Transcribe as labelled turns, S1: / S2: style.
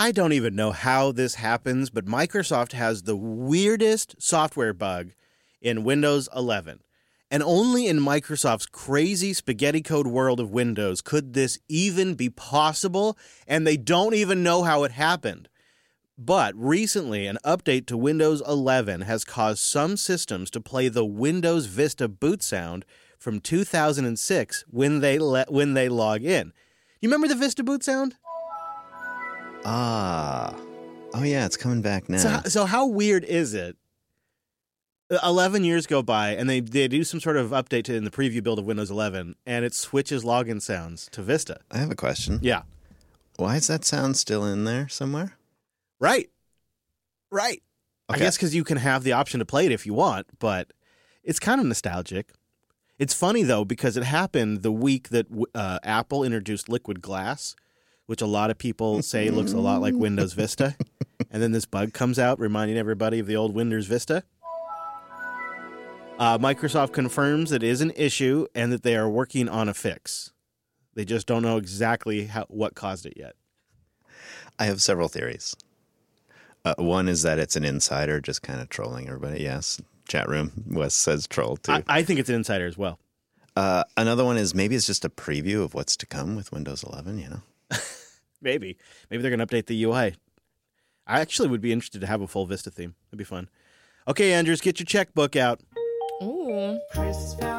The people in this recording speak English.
S1: I don't even know how this happens, but Microsoft has the weirdest software bug in Windows 11. And only in Microsoft's crazy spaghetti code world of Windows could this even be possible, and they don't even know how it happened. But recently, an update to Windows 11 has caused some systems to play the Windows Vista boot sound from 2006 when they log in. You remember the Vista boot sound?
S2: Oh yeah, it's coming back now.
S1: So how weird is it? 11 years go by, and they do some sort of update in the preview build of Windows 11, and it switches login sounds to Vista.
S2: I have a question.
S1: Yeah.
S2: Why is that sound still in there somewhere?
S1: Right.
S2: Okay.
S1: I guess because you can have the option to play it if you want, but it's kind of nostalgic. It's funny, though, because it happened the week that Apple introduced Liquid Glass, which a lot of people say looks a lot like Windows Vista. And then this bug comes out reminding everybody of the old Windows Vista. Microsoft confirms it is an issue and that they are working on a fix. They just don't know exactly what caused it yet.
S2: I have several theories. One is that it's an insider just kind of trolling everybody. Yes, chat room. Wes says troll too.
S1: I think it's an insider as well.
S2: Another one is maybe it's just a preview of what's to come with Windows 11, you know?
S1: Maybe they're going to update the UI. I actually would be interested to have a full Vista theme. It'd be fun. Okay, Andrews, get your checkbook out.
S3: Ooh.